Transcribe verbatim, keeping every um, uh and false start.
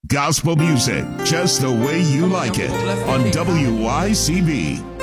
Gospel music, just the way you like it, on W Y C B.